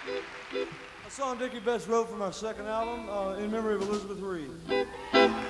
A song Dickie Betts wrote for my second album, in memory of Elizabeth Reed.